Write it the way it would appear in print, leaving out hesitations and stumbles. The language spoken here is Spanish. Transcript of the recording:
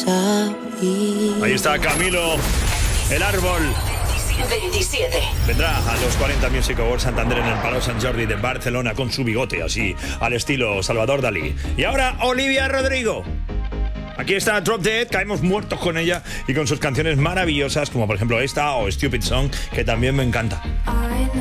Ahí está Camilo, El Árbol. 27. Vendrá a los 40 Music Awards Santander en el Palau Sant Jordi de Barcelona con su bigote así, al estilo Salvador Dalí. Y ahora Olivia Rodrigo. Aquí está Drop Dead, caemos muertos con ella y con sus canciones maravillosas, como por ejemplo esta o Stupid Song, que también me encanta.